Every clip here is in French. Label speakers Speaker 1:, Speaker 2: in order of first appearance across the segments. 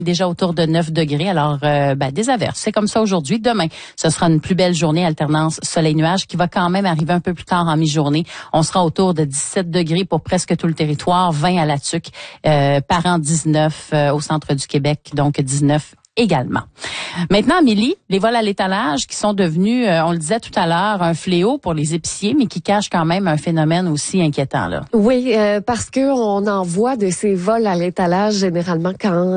Speaker 1: Déjà autour de 9 degrés. Alors, des averses. C'est comme ça aujourd'hui. Demain, ce sera une plus belle journée, alternance soleil-nuage, qui va quand même arriver un peu plus tard en mi-journée. On sera autour de 17 degrés pour presque tout le territoire, 20 à la Tuque, Parent 19 au centre du Québec, donc 19 également. Maintenant, Amélie, les vols à l'étalage qui sont devenus, on le disait tout à l'heure, un fléau pour les épiciers, mais qui cachent quand même un phénomène aussi inquiétant, là.
Speaker 2: Oui, parce que on en voit de ces vols à l'étalage généralement quand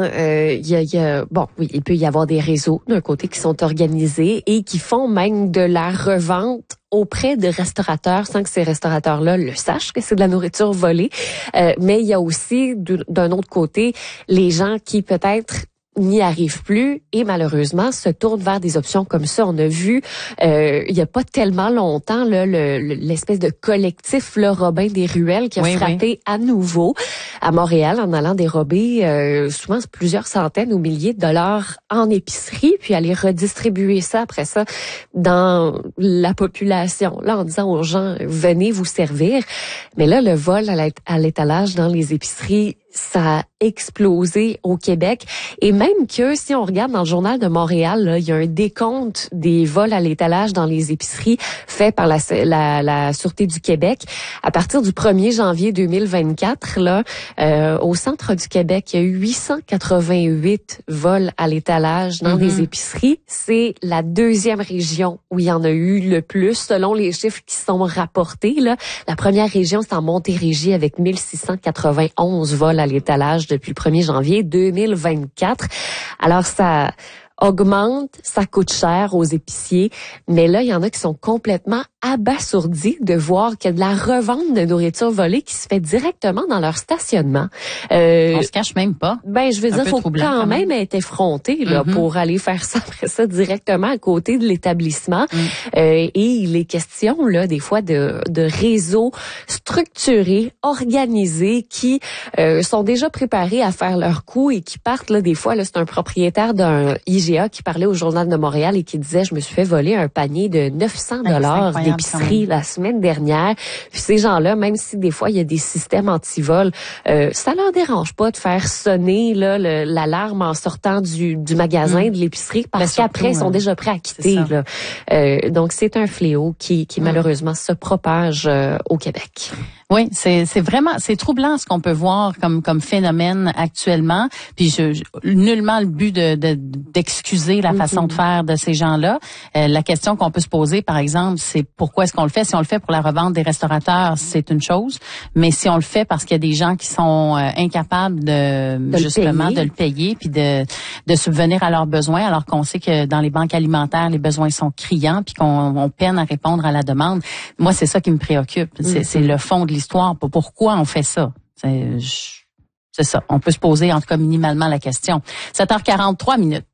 Speaker 2: il peut y avoir des réseaux d'un côté qui sont organisés et qui font même de la revente auprès de restaurateurs sans que ces restaurateurs-là le sachent que c'est de la nourriture volée. Mais il y a aussi d'un autre côté les gens qui peut-être n'y arrivent plus et malheureusement se tournent vers des options comme ça. On a vu il y a pas tellement longtemps là, l'espèce de collectif là, Robin des Ruelles qui a frappé à nouveau à Montréal en allant dérober souvent plusieurs centaines ou milliers de dollars en épicerie puis aller redistribuer ça après ça dans la population là en disant aux gens venez vous servir. Mais là le vol à l'étalage dans les épiceries ça a explosé au Québec et même que si on regarde dans le journal de Montréal, là, il y a un décompte des vols à l'étalage dans les épiceries fait par la Sûreté du Québec. À partir du 1er janvier 2024, là, au centre du Québec, il y a eu 888 vols à l'étalage dans les épiceries. C'est la deuxième région où il y en a eu le plus selon les chiffres qui sont rapportés. Là. La première région, c'est en Montérégie avec 1691 vols à l'étalage depuis le 1er janvier 2024. Alors, ça augmente, ça coûte cher aux épiciers, mais là, il y en a qui sont complètement abasourdis de voir qu'il y a de la revente de nourriture volée qui se fait directement dans leur stationnement.
Speaker 1: On se cache même pas.
Speaker 2: Je veux dire, faut quand même être effronté là pour aller faire ça après ça directement à côté de l'établissement. Et il est question là des fois de réseaux structurés, organisés qui sont déjà préparés à faire leur coup et qui partent là des fois là c'est un propriétaire d'un IGA qui parlait au Journal de Montréal et qui disait je me suis fait voler un panier de 900 $ d'épicerie la semaine dernière. Puis ces gens-là, même si des fois il y a des systèmes anti-vol, ça leur dérange pas de faire sonner là l'alarme en sortant du magasin de l'épicerie parce qu'après ils sont déjà prêts à quitter là. Donc c'est un fléau qui malheureusement se propage au Québec.
Speaker 1: Oui, c'est troublant ce qu'on peut voir comme phénomène actuellement. Puis nullement le but d'excuser la façon de faire de ces gens-là. La question qu'on peut se poser, par exemple, c'est pourquoi est-ce qu'on le fait? Si on le fait pour la revente des restaurateurs, c'est une chose. Mais si on le fait parce qu'il y a des gens qui sont incapables de le payer puis de subvenir à leurs besoins, alors qu'on sait que dans les banques alimentaires, les besoins sont criants puis qu'on peine à répondre à la demande. Moi, c'est ça qui me préoccupe. C'est le fond de l'histoire. Pourquoi on fait ça? C'est ça. On peut se poser, en tout cas, minimalement la question. 7h43 minutes.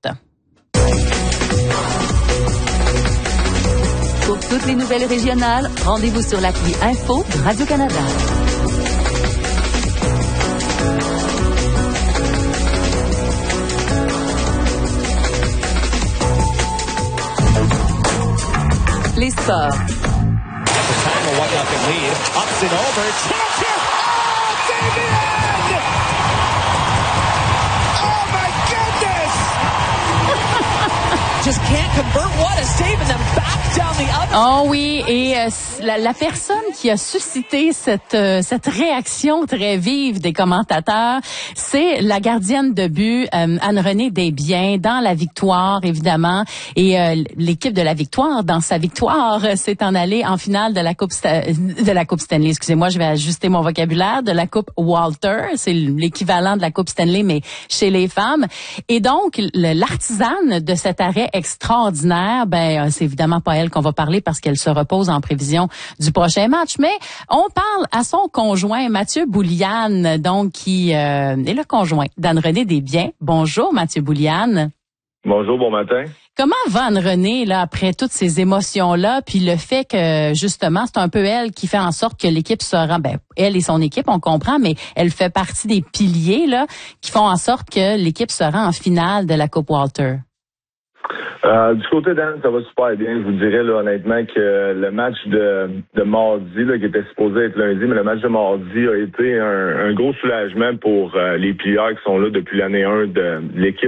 Speaker 3: Pour toutes les nouvelles régionales, rendez-vous sur l'appli Info de Radio-Canada. Les sports.
Speaker 4: Just can't convert. What a save and then back down the other.
Speaker 1: Oh oui, et la personne qui a suscité cette réaction très vive des commentateurs, c'est la gardienne de but Anne-Renée Desbiens dans la victoire évidemment, et l'équipe de la victoire dans sa victoire s'est en allée en finale de la Coupe Stanley. Excusez-moi, je vais ajuster mon vocabulaire, de la Coupe Walter, c'est l'équivalent de la Coupe Stanley mais chez les femmes. Et donc l'artisane de cet arrêt extraordinaire, c'est évidemment pas elle qu'on va parler parce qu'elle se repose en prévision du prochain match, mais on parle à son conjoint Mathieu Bouliane, donc qui est le conjoint d'Anne-Renée Desbiens. Bonjour Mathieu Bouliane.
Speaker 5: Bonjour, bon matin.
Speaker 1: Comment va Anne-Renée là après toutes ces émotions-là, puis le fait que justement c'est un peu elle qui fait en sorte que l'équipe se rend, elle et son équipe, on comprend, mais elle fait partie des piliers là qui font en sorte que l'équipe se rend en finale de la Coupe Walter.
Speaker 5: Du côté d'Anne, ça va super bien. Je vous dirais là, honnêtement que le match de mardi, là, qui était supposé être lundi, mais le match de mardi a été un gros soulagement pour les plieurs qui sont là depuis l'année 1 de l'équipe.